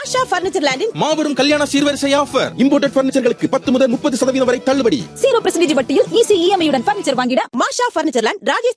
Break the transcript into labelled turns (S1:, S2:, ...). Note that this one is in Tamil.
S1: மாஷா பர்னிச்சர் லேண்டில்
S2: மாபெரும் கல்யாண சீர்வரிசை ஆஃபர். இம்போர்ட்டட் பர்னிச்சர்களுக்கு 10 முதல் 30% வரை தள்ளுபடி.
S3: 0% வட்டியில் ஈஸி இஎம்ஐயுடன் பர்னிச்சர் வாங்கிட
S1: மாஷா பர்னிச்சர் லேண்ட் ராஜேஷ்